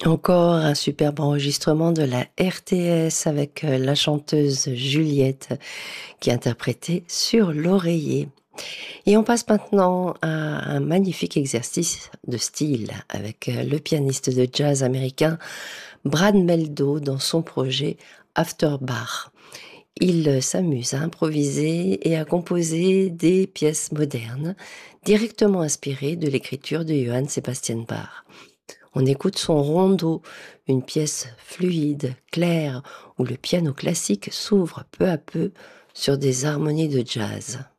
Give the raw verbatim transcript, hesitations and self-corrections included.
Encore un superbe enregistrement de la R T S avec euh, la chanteuse Juliette qui interprétait Sur l'oreiller. Et on passe maintenant à un magnifique exercice de style avec euh, le pianiste de jazz américain Brad Meldo dans son projet After Bach. Il euh, s'amuse à improviser et à composer des pièces modernes directement inspirées de l'écriture de Johann Sebastian Bach. On écoute son rondo, une pièce fluide, claire, où le piano classique s'ouvre peu à peu sur des harmonies de jazz.